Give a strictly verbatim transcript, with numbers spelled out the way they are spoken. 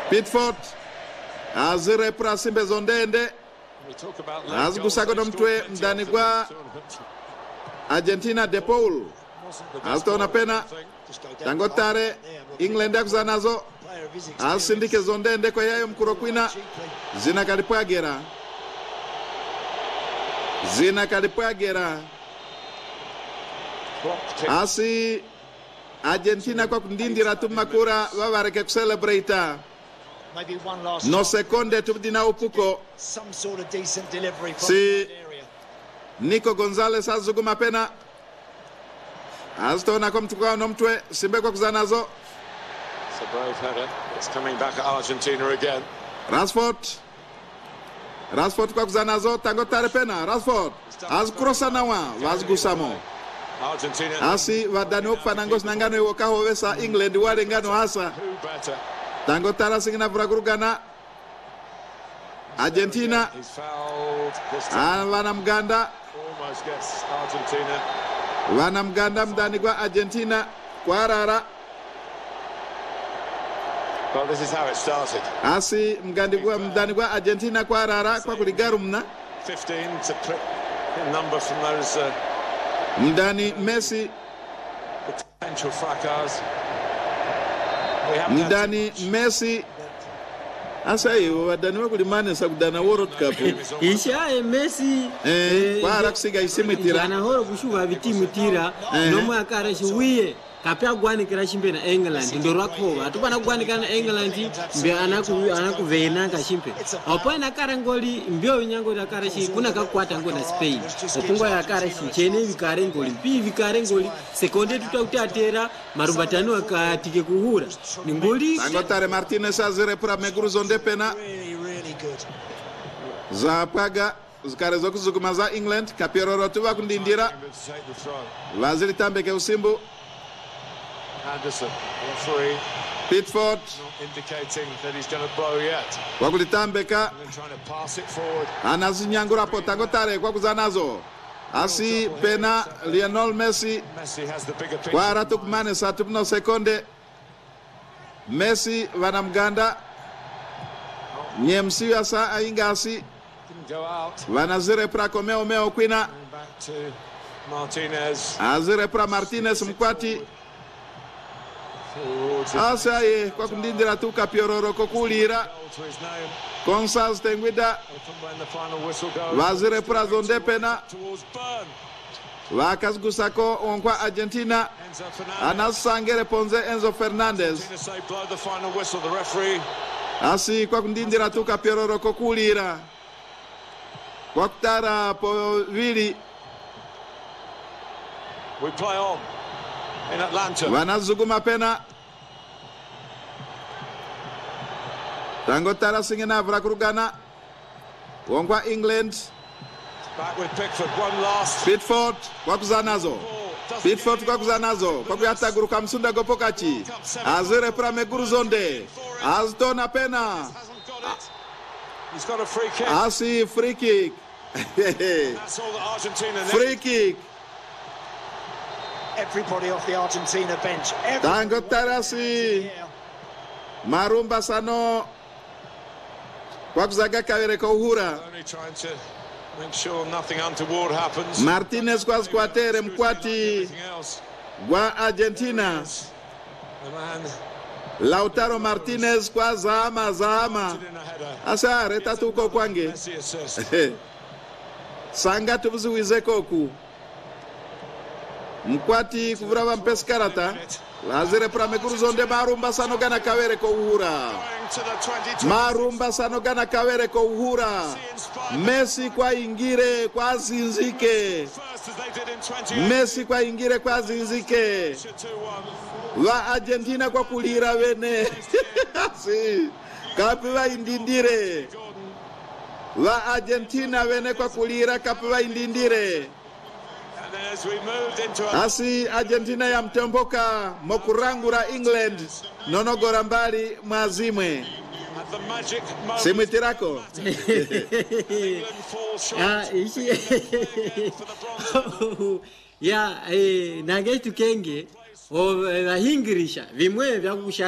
Pitford azire prasimbe zondende azgusako nomtwe mdani kwa Argentina De Paul aztona pena tangotare England akuzanazo asindike zondende kwa yayo mkurokwina zina kalipwagera zina kalipwagera asi Argentina kwa kundindira tumakura wabareke kucelebrate no sekonde tubdina upuko si Nico Gonzalez azuguma pena aztona kwa mtukao nomtwe simbe kwa kuzanazo. It's a brave header. It's coming back at Argentina again. Rashford Rashford kwa kuzanazo tangotare pena Rashford azkrosa nawa wazgusamo Argentina asi wadani okufanangos nangano iwokaho wesa England wale ngano hasa tangotara singina vragurugana Argentina wana mganda almost gets Argentina. wana mganda mdani kwa Argentina kwa rara. Well, this is how it started. Asi mgandi kwa mdani kwa Argentina kwa rara kwa kuligarumna fifteen to pick a number from those uh, mdani Messi potential fracas. We have mdani Messi asa hiyo wadani wa kulimane sa kudana World Cup isha Messi eh kwa raksiga isimitira ana horo kushuba bitimutira no mwakara shiwiye kapya gwani kira shimpe na England ndoro ko atubana gwani kana England mbe anaku anaku vena ka shimpe opana karangoli mbyo nyango da karashi kuna kakwata ngo na Spain opungwa ya karashi chene vikare ngoli mbi vikare ngoli sekonde tutautatera marubatano akatike kuhura ni ngoli Angotare Martinez azire pra meguru zonde pena za paga zikare zo kuzuguma za England kapiroro tuba kundindira waziri tambeke usimbu Anderson, referee, Pitford indicating that he's going to blow yet. kwa kulitambeka And then trying to pass it forward. anazinyangura po tangotare kwa kuzanazo asi pena Lionel Messi Messi has the bigger picture. kwa ratu kumane sa tupno sekonde Messi vanamganda nyemsi ya sa aingasi Didn't go out. vanazire pra komeo meo kwina Going back to Martinez. azire pra Martinez mkwati Forwards. asaye kwa kundindira tu kapiororo kokulira Goal to his name. Konsas tengwida If and when the final whistle goes. wazire pra zonde pena Towards Burn. wakazgusako onkwa Argentina Enzo Fernandez. anasangere ponze Enzo Fernandez Argentina say blow the final whistle. The referee. asi kwa kundindira tu kapiororo kokulira kwa kutara po vili We play on in Atlanta. wanazuguma pena tangotara singina vrakurugana onkwa England Back with Pickford. One last. Pitford kwa kuzanazo ball. Doesn't Pitford get kwa kuzanazo kwa kuyataguru kamsunda gopokachi azire pra meguru zonde aztona pena Hasn't got it. He's got a free kick. asi free kick That's all that Argentina need. free kick Everybody off the Argentina bench. Everybody tango tarasi here. marumba sano kwa kuzaga kawere kwa uhura Only trying to make sure nothing untoward happens. Martinez kwa squatere mkwati Everything else. wa Argentina The man Lautaro Martinez kwa zama zama in a header. asa reta tuko kwange Messi assist. sanga tubuziwize koku mkwati kuvrava mpesi karata lazire pra meguru zonde marumba sano gana kawere ko uhura Going to the twenty-two. marumba sano gana kawere ko uhura Messi kwa ingire kwa zinzike First as they did in twenty-eight. Messi kwa ingire kwa zinzike two one. wa Argentina kwa kulira wene si kapi wa indindire wa Argentina wene kwa kulira kapi wa indindire And as we moved into a asi Argentina ya mtemboka mokurangura England nonogora mbali mwazimwe at the magic moment. simwitirako England falls short. ah ishi ya eh nagetu kenge o vahingirisha vimwe vya kusha